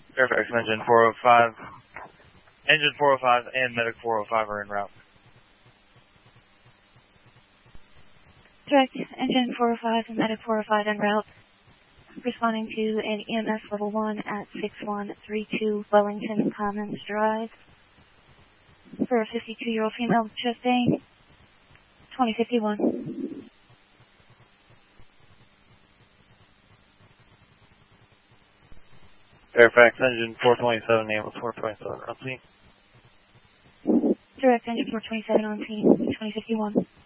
Fairfax engine 405. Engine 405 and medic 405 are en route. Direct, engine 405 and medic 405 en route. Responding to an EMS level 1 at 6132 Wellington Commons Drive. For a 52-year-old female with chest pain, 2051. Fairfax engine 427, ambulance 427, on scene. Direct, engine 427 on scene, 2051.